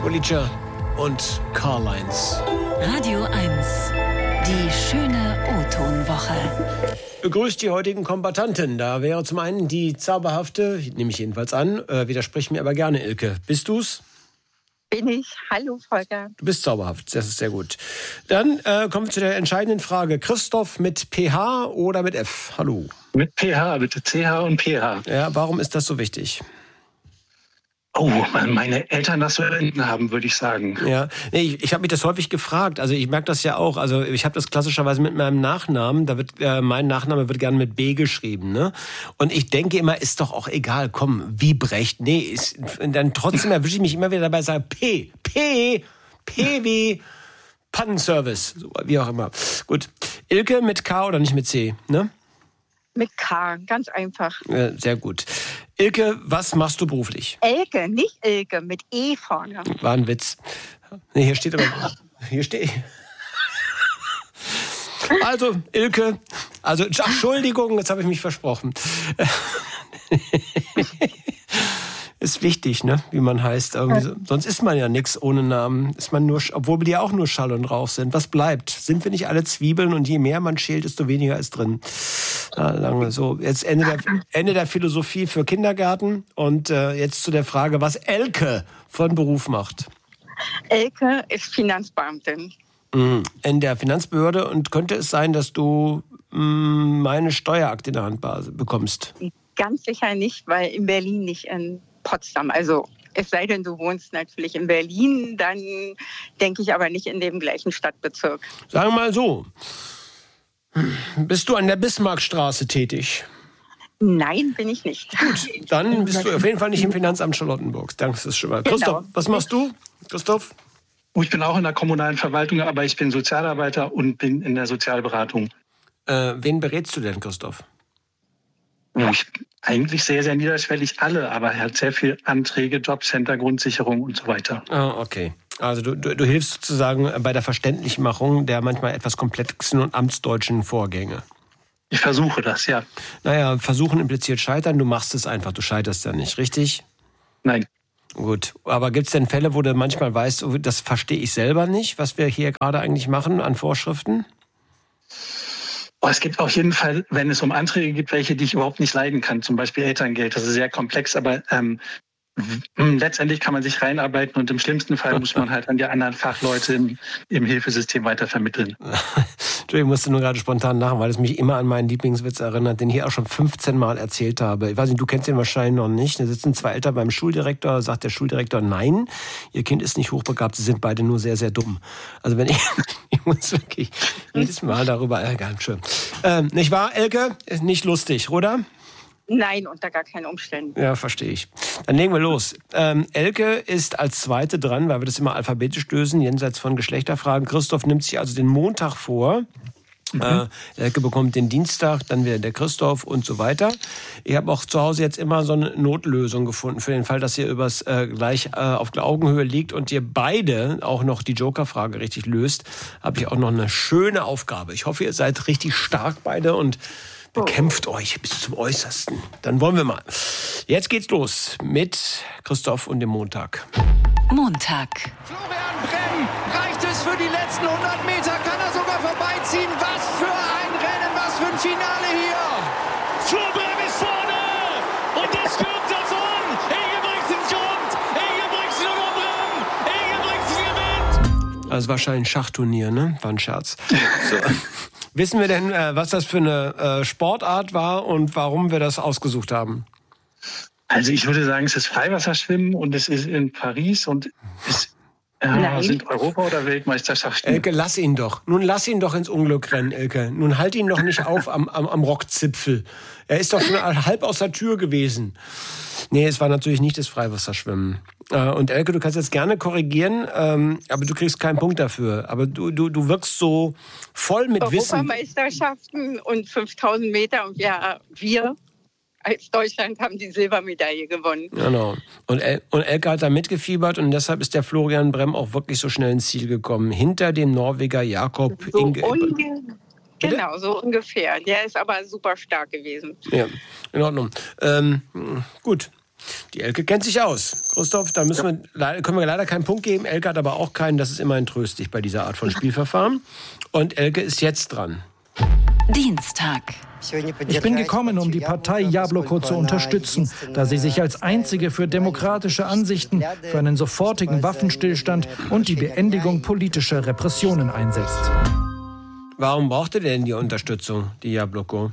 Bolliger und Carlines. Radio 1, die schöne O-Ton-Woche. Begrüßt die heutigen Kombattanten. Da wäre zum einen die zauberhafte, nehme ich jedenfalls an, widersprich mir aber gerne, Ilke. Bist du's? Bin ich. Hallo, Volker. Du bist zauberhaft, das ist sehr gut. Dann kommen wir zu der entscheidenden Frage. Christoph mit PH oder mit F? Hallo. Mit PH, bitte CH und PH. Ja, warum ist das so wichtig? Oh, meine Eltern das so erwähnt haben, würde ich sagen. Ja, nee, ich habe mich das häufig gefragt. Also ich merke das ja auch. Also ich habe das klassischerweise mit meinem Nachnamen. Da wird mein Nachname wird gerne mit B geschrieben, ne? Und ich denke immer, ist doch auch egal. Komm, Wiebrecht. Nee, dann trotzdem erwische ich mich immer wieder dabei, sage P wie Pannenservice, so, wie auch immer. Gut, Ilke mit K oder nicht mit C, ne? Mit K, ganz einfach. Sehr gut. Ilke, was machst du beruflich? Elke, nicht Ilke, mit E vorne. War ein Witz. Nee, hier steht aber... Hier steht... Also, Ilke, Entschuldigung, jetzt habe ich mich versprochen. Ist wichtig, ne, wie man heißt. Irgendwie, sonst ist man ja nichts ohne Namen. Ist man nur, obwohl wir ja auch nur Schall und Rauch sind. Was bleibt? Sind wir nicht alle Zwiebeln und je mehr man schält, desto weniger ist drin. Ja, lange so. Jetzt Ende der Philosophie für Kindergärten und jetzt zu der Frage, was Elke von Beruf macht. Elke ist Finanzbeamtin. In der Finanzbehörde, und könnte es sein, dass du meine Steuerakte in der Hand bekommst? Ganz sicher nicht, weil in Berlin, nicht in Potsdam. Also es sei denn, du wohnst natürlich in Berlin, dann denke ich aber nicht in dem gleichen Stadtbezirk. Sagen wir mal so, bist du an der Bismarckstraße tätig? Nein, bin ich nicht. Gut, dann bist du auf jeden Fall nicht im Finanzamt Charlottenburg. Danke, das ist schon mal. Christoph, was machst du? Christoph? Ich bin auch in der kommunalen Verwaltung, aber ich bin Sozialarbeiter und bin in der Sozialberatung. Wen berätst du denn, Christoph? Eigentlich sehr, sehr niederschwellig alle, aber er hat sehr viele Anträge, Jobcenter, Grundsicherung und so weiter. Ah, okay. Also du hilfst sozusagen bei der Verständlichmachung der manchmal etwas komplexen und amtsdeutschen Vorgänge. Ich versuche das, ja. Naja, versuchen impliziert scheitern, du machst es einfach, du scheiterst ja nicht, richtig? Nein. Gut, aber gibt es denn Fälle, wo du manchmal weißt, oh, das verstehe ich selber nicht, was wir hier gerade eigentlich machen an Vorschriften? Es gibt auf jeden Fall, wenn es um Anträge gibt, welche, die ich überhaupt nicht leiden kann. Zum Beispiel Elterngeld. Das ist sehr komplex, aber letztendlich kann man sich reinarbeiten und im schlimmsten Fall muss man halt an die anderen Fachleute im Hilfesystem weitervermitteln. Ich musste nur gerade spontan lachen, weil es mich immer an meinen Lieblingswitz erinnert, den ich auch schon 15 Mal erzählt habe. Ich weiß nicht, du kennst den wahrscheinlich noch nicht. Da sitzen zwei Eltern beim Schuldirektor, sagt der Schuldirektor, nein, ihr Kind ist nicht hochbegabt, sie sind beide nur sehr, sehr dumm. Also wenn ich muss wirklich jedes Mal darüber ärgern. Schön. Nicht wahr, Elke? Ist nicht lustig, oder? Nein, unter gar keinen Umständen. Ja, verstehe ich. Dann legen wir los. Elke ist als Zweite dran, weil wir das immer alphabetisch lösen, jenseits von Geschlechterfragen. Christoph nimmt sich also den Montag vor. Elke bekommt den Dienstag, dann wieder der Christoph und so weiter. Ich habe auch zu Hause jetzt immer so eine Notlösung gefunden für den Fall, dass ihr gleich auf Augenhöhe liegt und ihr beide auch noch die Joker-Frage richtig löst, habe ich auch noch eine schöne Aufgabe. Ich hoffe, ihr seid richtig stark beide und bekämpft euch bis zum Äußersten. Dann wollen wir mal. Jetzt geht's los mit Christoph und dem Montag. Montag. Florian Bremm, reicht es für die letzten 100 Meter? Kann er sogar vorbeiziehen? Was für ein Rennen, was für ein Finale hier! Flo Bremm ist vorne und es stürmt davon. Ingebrigtsen kommt, Ingebrigtsen über Bremm, Ingebrigtsen gewinnt. Also wahrscheinlich ein Schachturnier, ne? War ein Scherz. So. Wissen wir denn, was das für eine Sportart war und warum wir das ausgesucht haben? Also ich würde sagen, es ist Freiwasserschwimmen und es ist in Paris und es sind Europa- oder Weltmeisterschaften. Elke, lass ihn doch. Nun lass ihn doch ins Unglück rennen, Elke. Nun halt ihn doch nicht auf am Rockzipfel. Er ist doch schon halb aus der Tür gewesen. Nee, es war natürlich nicht das Freiwasserschwimmen. Und Elke, du kannst jetzt gerne korrigieren, aber du kriegst keinen Punkt dafür. Aber du wirkst so voll mit Wissen. Europameisterschaften und 5000 Meter und ja, wir als Deutschland haben die Silbermedaille gewonnen. Genau. Und Elke hat da mitgefiebert und deshalb ist der Florian Bremm auch wirklich so schnell ins Ziel gekommen. Hinter dem Norweger Jakob Genau, so ungefähr. Der ist aber super stark gewesen. Ja, in Ordnung. Gut. Die Elke kennt sich aus. Christoph, da können wir leider keinen Punkt geben. Elke hat aber auch keinen. Das ist immerhin tröstlich bei dieser Art von Spielverfahren. Und Elke ist jetzt dran. Dienstag. Ich bin gekommen, um die Partei Jabloko zu unterstützen, da sie sich als einzige für demokratische Ansichten, für einen sofortigen Waffenstillstand und die Beendigung politischer Repressionen einsetzt. Warum braucht ihr denn die Unterstützung, die Jabloko?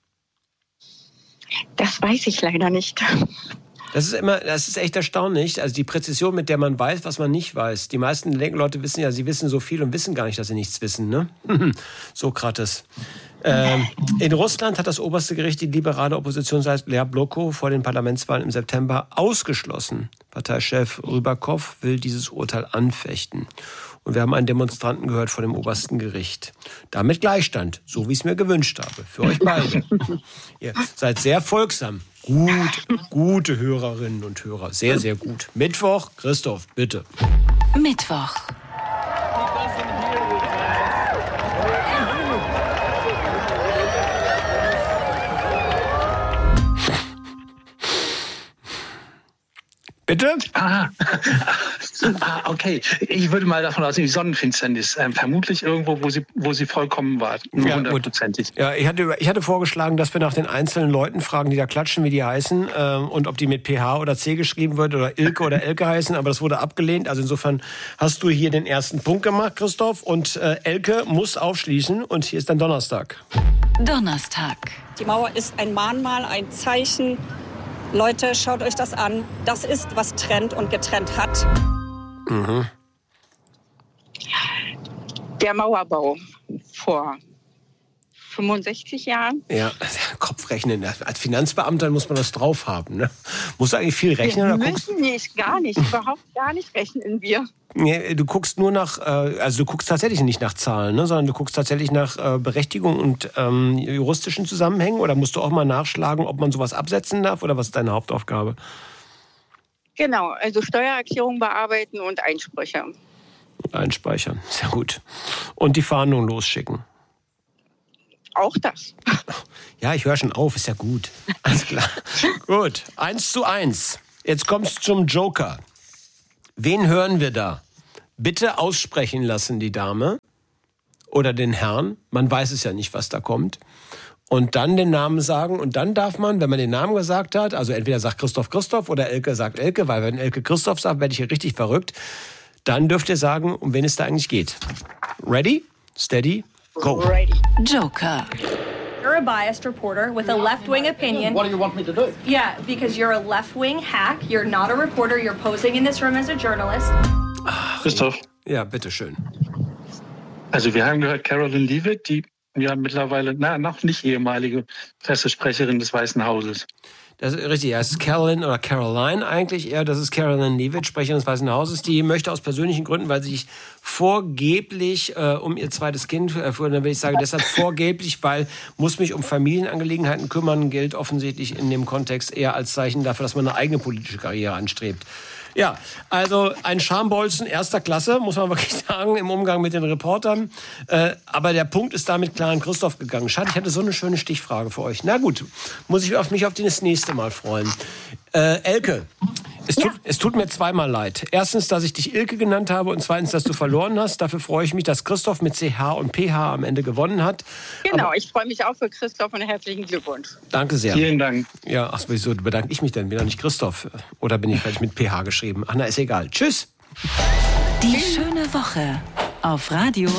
Das weiß ich leider nicht. Das ist echt erstaunlich. Also die Präzision, mit der man weiß, was man nicht weiß. Die meisten Leute wissen ja, sie wissen so viel und wissen gar nicht, dass sie nichts wissen, ne? Sokrates. In Russland hat das oberste Gericht die liberale Oppositionsseite Jabloko vor den Parlamentswahlen im September ausgeschlossen. Parteichef Rybakov will dieses Urteil anfechten. Und wir haben einen Demonstranten gehört vor dem obersten Gericht. Damit Gleichstand, so wie ich es mir gewünscht habe. Für euch beide. Ihr seid sehr folgsam. Gute Hörerinnen und Hörer. Sehr, sehr gut. Mittwoch, Christoph, bitte. Mittwoch. Bitte? Okay. Ich würde mal davon ausgehen, die Sonnenfinsternis. Vermutlich irgendwo, wo sie vollkommen war. Ja, 100%ig. Ja, ich hatte vorgeschlagen, dass wir nach den einzelnen Leuten fragen, die da klatschen, wie die heißen und ob die mit PH oder C geschrieben wird oder Ilke oder Elke heißen, aber das wurde abgelehnt. Also insofern hast du hier den ersten Punkt gemacht, Christoph, und Elke muss aufschließen und hier ist dann Donnerstag. Donnerstag. Die Mauer ist ein Mahnmal, ein Zeichen. Leute, schaut euch das an. Das ist, was trennt und getrennt hat. Mhm. Der Mauerbau vor 65 Jahren. Ja, Kopfrechnen. Als Finanzbeamter muss man das drauf haben. Ne? Musst du eigentlich viel rechnen? Wir müssen nicht, gar nicht. Überhaupt gar nicht rechnen wir. Nee, du guckst nur nach, also du guckst tatsächlich nicht nach Zahlen, ne, sondern du guckst tatsächlich nach Berechtigung und juristischen Zusammenhängen, oder musst du auch mal nachschlagen, ob man sowas absetzen darf, oder was ist deine Hauptaufgabe? Genau, also Steuererklärung bearbeiten und Einsprüche. Einspeichern, sehr gut. Und die Fahndung losschicken. Auch das. Ja, ich höre schon auf, ist ja gut. Alles klar. Gut, 1:1. Jetzt kommst du zum Joker. Wen hören wir da? Bitte aussprechen lassen, die Dame oder den Herrn. Man weiß es ja nicht, was da kommt. Und dann den Namen sagen. Und dann darf man, wenn man den Namen gesagt hat, also entweder sagt Christoph Christoph oder Elke sagt Elke, weil wenn Elke Christoph sagt, werde ich hier richtig verrückt. Dann dürft ihr sagen, um wen es da eigentlich geht. Ready? Steady? Go. Ready. Joker. You're a biased reporter with a left-wing opinion. What do you want me to do? Yeah, because you're a left-wing hack. You're not a reporter. You're posing in this room as a journalist. Christoph. Ja, bitteschön. Also wir haben gehört, Carolyn Leavitt, die ja mittlerweile, noch nicht ehemalige Pressesprecherin des Weißen Hauses. Das ist richtig, ja, es ist Caroline oder Caroline eigentlich eher, das ist Carolyn Leavitt, Sprecherin des Weißen Hauses, die möchte aus persönlichen Gründen, weil sie sich vorgeblich um ihr zweites Kind führen, dann will ich sagen, deshalb vorgeblich, weil muss mich um Familienangelegenheiten kümmern, gilt offensichtlich in dem Kontext eher als Zeichen dafür, dass man eine eigene politische Karriere anstrebt. Ja, also ein Schambolzen erster Klasse, muss man wirklich sagen, im Umgang mit den Reportern. Aber der Punkt ist damit klar an Christoph gegangen. Schade, ich hatte so eine schöne Stichfrage für euch. Na gut, muss ich mich auf das nächste Mal freuen. Elke, es tut mir zweimal leid. Erstens, dass ich dich Ilke genannt habe und zweitens, dass du verloren hast. Dafür freue ich mich, dass Christoph mit CH und PH am Ende gewonnen hat. Genau, aber ich freue mich auch für Christoph und herzlichen Glückwunsch. Danke sehr. Vielen Dank. Ja, ach, wieso bedanke ich mich denn? Bin doch nicht Christoph. Oder bin ich vielleicht mit PH geschrieben? Ach, na, ist egal. Tschüss. Die schöne Woche auf Radio